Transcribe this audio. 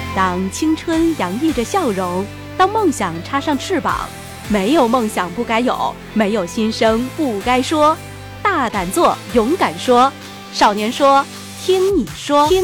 当青春洋溢着笑容，当梦想插上翅膀，没有梦想不该有，没有心声不该说。大胆做，勇敢说，少年说，听你说。